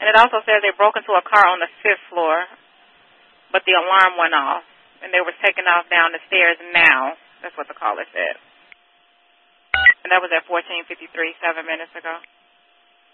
And it also says they broke into a car on the 5th floor, but the alarm went off, and they were taken off down the stairs now. That's what the caller said. And that was at 14:53, 7 minutes ago.